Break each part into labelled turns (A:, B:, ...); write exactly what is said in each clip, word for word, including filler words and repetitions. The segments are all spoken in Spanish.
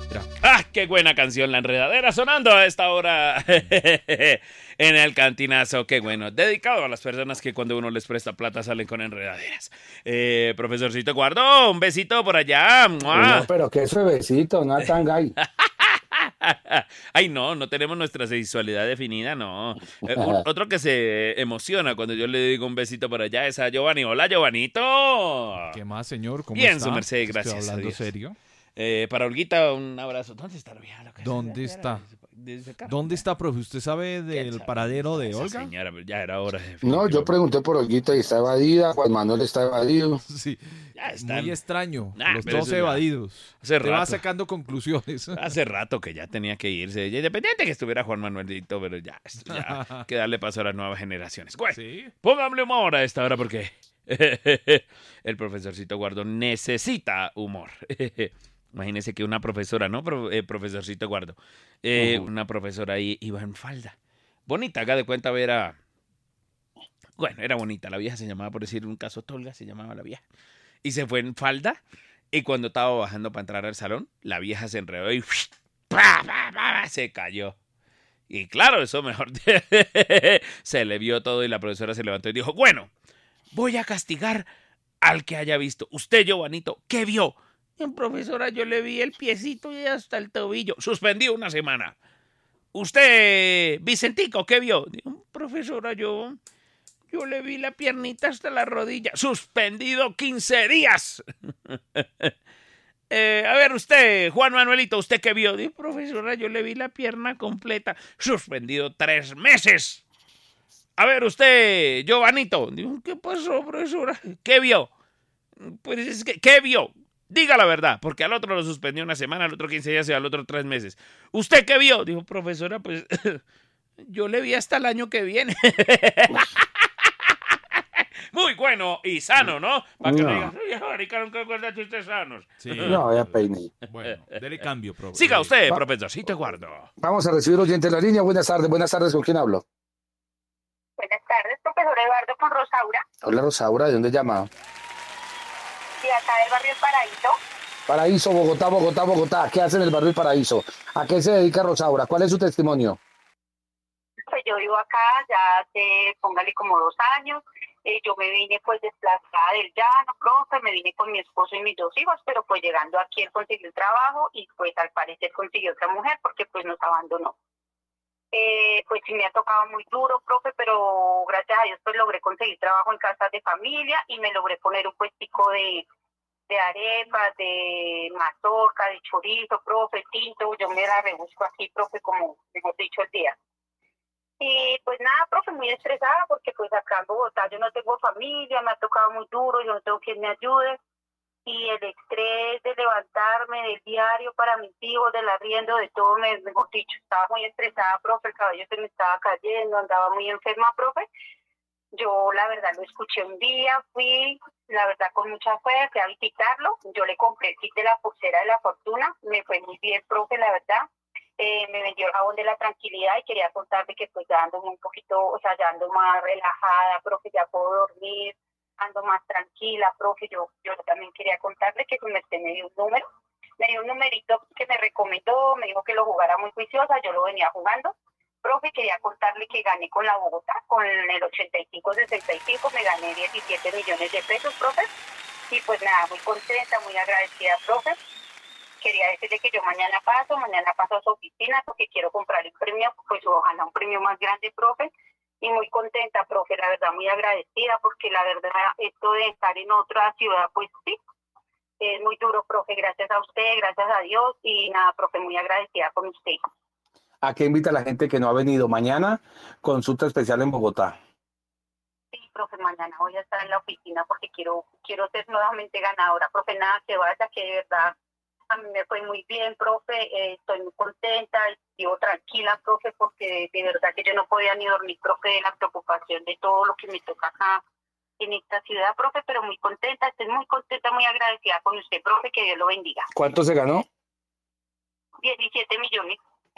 A: Mira.
B: ¡Ah, qué buena canción! La Enredadera sonando a esta hora en el Cantinazo. ¡Qué bueno! Dedicado a las personas que cuando uno les presta plata salen con enredaderas. Eh, profesorcito Guardo, un besito por allá. ¡Mua!
C: No, pero que ese besito, no tan gay.
B: Ay, no, no tenemos nuestra sexualidad definida, no. Eh, un- otro que se emociona cuando yo le digo un besito por allá es a Giovanni. ¡Hola, Giovanito!
A: ¿Qué más, señor? ¿Cómo
B: Bien,
A: está?
B: su merced,
A: Estoy
B: gracias a
A: hablando
B: Dios.
A: serio.
B: Eh, para Olguita, un abrazo. ¿Dónde está la vieja? loca?
A: ¿Dónde
B: Esa-
A: está?
B: Dice, "Caramba".
A: ¿Dónde está, profe? ¿Usted sabe
B: ¿Quién
A: del
B: sabe
A: paradero
B: dónde
A: de
B: está esa
A: Olga?
B: señora? Pero ya era hora.
C: No, yo pregunté por Olguita y está evadida, Juan Manuel está evadido.
A: Sí.
B: Ya están.
A: Muy extraño.
B: Nah,
A: Los
B: pero
A: dos
B: eso ya-
A: evadidos.
B: hace
A: Te va
B: rato.
A: sacando conclusiones.
B: Hace rato que ya tenía que irse. Y independiente que estuviera Juan Manuelito, pero ya, esto ya hay que darle paso a las nuevas generaciones. Bueno,
A: Sí.
B: pónganle humor a esta hora porque el profesorcito Guardo necesita humor. Imagínese que una profesora, ¿no? Pro- eh, profesorcito Guardo. Eh,
C: Ujú.
B: Una profesora ahí iba en falda. Bonita, haga de cuenta ver a... Bueno, era bonita. La vieja se llamaba, por decir un caso, Tolga, se llamaba la vieja. Y se fue en falda. Y cuando estaba bajando para entrar al salón, la vieja se enredó y ¡pa, pa, pa! Se cayó. Y claro, eso mejor. Se le vio todo y la profesora se levantó y dijo, bueno, voy a castigar al que haya visto. Usted, Giovanito, ¿qué vio? Profesora, yo le vi el piecito y hasta el tobillo. Suspendido una semana. Usted, Vicentico, ¿qué vio? Digo, profesora, yo, yo le vi la piernita hasta la rodilla. Suspendido quince días. Eh, a ver, usted, Juan Manuelito, ¿usted qué vio? Digo, profesora, yo le vi la pierna completa. Suspendido tres meses. A ver, usted, Giovanito. Digo, ¿qué pasó, profesora? ¿Qué vio? Pues es que, ¿qué vio? Diga la verdad, porque al otro lo suspendió una semana, al otro quince días y al otro tres meses. ¿Usted qué vio? Dijo, profesora, pues yo le vi hasta el año que viene. Muy bueno y sano, ¿no? Para que no
C: No.
B: digas, oye, marica, nunca cuenta chistes sanos.
A: Sí.
C: No, ya peine.
A: Bueno, dele cambio, profe.
B: Siga
A: Eh,
B: usted,
C: Va-
B: profesorcito Guardo.
C: Vamos a recibir oyente en la línea. Buenas tardes, buenas tardes. ¿Con quién hablo?
D: Buenas tardes, profesor Eduardo con Rosaura,
C: Hola, Rosaura. ¿De dónde llama?
D: de acá del barrio El Paraíso.
C: Paraíso, Bogotá, Bogotá, Bogotá. ¿Qué hace en el barrio El Paraíso? ¿A qué se dedica Rosaura? ¿Cuál es su testimonio?
D: Pues yo vivo acá ya hace, póngale como dos años. Eh, yo me vine pues desplazada del llano, profe, me vine con mi esposo y mis dos hijos, pero pues llegando aquí él consiguió trabajo y pues al parecer consiguió otra mujer porque pues nos abandonó. Eh, pues sí me ha tocado muy duro, profe, pero gracias a Dios pues logré conseguir trabajo en casas de familia y me logré poner un puestico de, de arepas, de mazorca, de chorizo, profe, tinto, yo me la rebusco aquí, profe, como hemos dicho el día. Y pues nada, profe, muy estresada porque pues acá en Bogotá yo no tengo familia, me ha tocado muy duro, yo no tengo quien me ayude. Y el estrés de levantarme del diario para mis hijos, del arriendo, de todo, me, mejor dicho, estaba muy estresada, profe, el cabello se me estaba cayendo, andaba muy enferma, profe. Yo la verdad lo escuché un día, fui, la verdad con mucha fe, fui a visitarlo, yo le compré el kit de la pulsera de la fortuna, me fue muy bien, profe, la verdad. Eh, me vendió el jabón de la tranquilidad y quería contarle que pues ya ando un poquito, o sea, ya ando más relajada, profe, ya puedo dormir, ando más tranquila, profe. Yo, yo también quería contarle que pues, me, me dio un número, me dio un numerito que me recomendó, me dijo que lo jugara muy juiciosa, yo lo venía jugando. Profe, quería contarle que gané con la Bogotá, con el ochenta y cinco sesenta y cinco, me gané diecisiete millones de pesos, profe. Y pues nada, muy contenta, muy agradecida, profe. Quería decirle que yo mañana paso, mañana paso a su oficina porque quiero comprarle un premio, pues ojalá un premio más grande, profe. Y muy contenta, profe, la verdad, muy agradecida porque la verdad, esto de estar en otra ciudad, pues sí, es muy duro, profe, gracias a usted, gracias a Dios y nada, profe, muy agradecida con usted.
C: ¿A qué invita a la gente que no ha venido? Mañana, consulta especial en Bogotá.
D: Sí, profe, mañana voy a estar en la oficina porque quiero quiero ser nuevamente ganadora, profe, nada, que vaya, que de verdad a mí me fue muy bien, profe, eh, estoy muy contenta, vivo tranquila, profe, porque de, de verdad que yo no podía ni dormir, profe, de la preocupación de todo lo que me toca acá en esta ciudad, profe, pero muy contenta, estoy muy contenta, muy agradecida con usted, profe, que Dios lo bendiga.
C: ¿Cuánto se ganó?
D: diecisiete millones.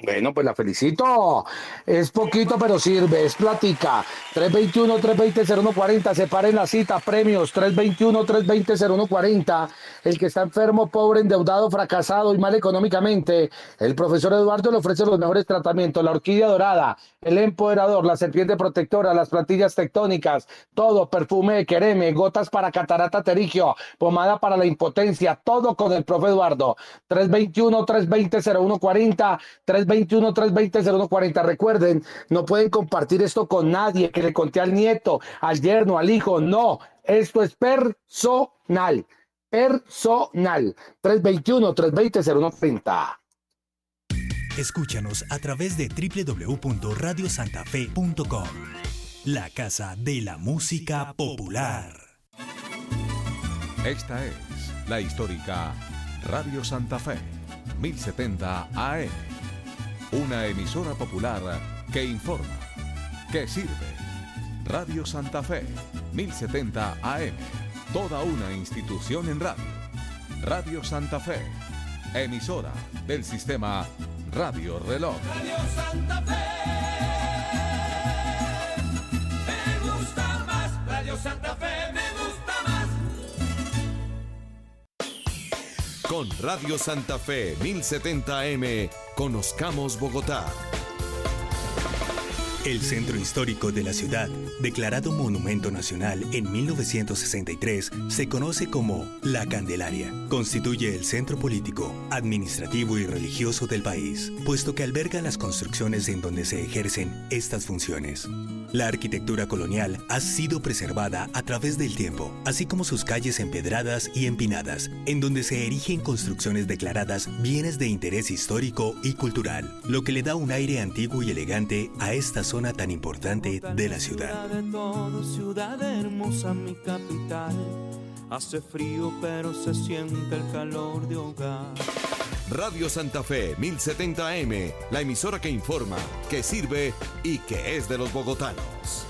C: Bueno, pues la felicito. Es poquito, pero sirve. Es platica. tres veintiuno, tres veinte, cero uno cuarenta. Separen la cita. Premios. tres veintiuno, tres veinte, cero uno cuarenta. El que está enfermo, pobre, endeudado, fracasado y mal económicamente. El profesor Eduardo le ofrece los mejores tratamientos. La orquídea dorada, el empoderador, la serpiente protectora, las plantillas tectónicas. Todo. Perfume, quereme, gotas para catarata terigio, pomada para la impotencia. Todo con el profe Eduardo. tres veintiuno, tres veinte, cero uno cuarenta. tres veintiuno, tres veinte, cero uno cuarenta. Recuerden, no pueden compartir esto con nadie, que le conté al nieto, al yerno, al hijo. No, esto es personal. Personal. tres veintiuno, tres veinte, cero uno cuarenta.
E: Escúchanos a través de doble u doble u doble u punto radio santa fe punto com. La casa de la música popular.
F: Esta es la histórica Radio Santa Fe, mil setenta A M. Una emisora popular que informa, que sirve. Radio Santa Fe, mil setenta A M. Toda una institución en radio. Radio Santa Fe, emisora del sistema Radio Reloj.
G: Radio Santa Fe, me gusta más. Radio Santa Fe, me gusta más.
H: Con Radio Santa Fe mil setenta A M, conozcamos Bogotá.
E: El centro histórico de la ciudad, declarado Monumento Nacional en mil novecientos sesenta y tres, se conoce como La Candelaria. Constituye el centro político, administrativo y religioso del país, puesto que alberga las construcciones en donde se ejercen estas funciones. La arquitectura colonial ha sido preservada a través del tiempo, así como sus calles empedradas y empinadas, en donde se erigen construcciones declaradas bienes de interés histórico y cultural, lo que le da un aire antiguo y elegante a esta zona tan importante de la ciudad.
I: De todo, ciudad hermosa, mi capital. Hace frío, pero se siente el calor de hogar.
H: Radio Santa Fe mil setenta A M, la emisora que informa, que sirve y que es de los bogotanos.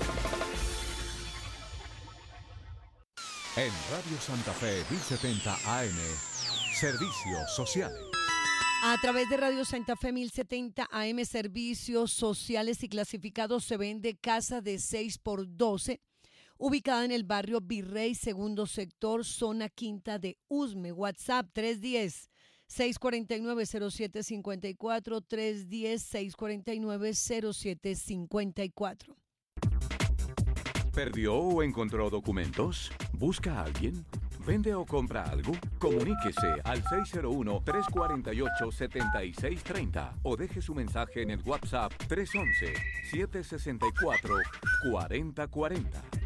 F: En Radio Santa Fe mil setenta A M, servicios sociales.
J: A través de Radio Santa Fe mil setenta A M, servicios sociales y clasificados, se vende casa de seis por doce, ubicada en el barrio Virrey, segundo sector, zona quinta de Usme. WhatsApp tres uno cero, seis cuatro nueve, cero siete cinco cuatro, tres uno cero, seis cuatro nueve, cero siete cinco cuatro.
K: ¿Perdió o encontró documentos? ¿Busca a alguien? ¿Vende o compra algo? Comuníquese al seis cero uno, tres cuatro ocho, siete seis tres cero o deje su mensaje en el WhatsApp tres uno uno, siete seis cuatro, cuatro cero cuatro cero.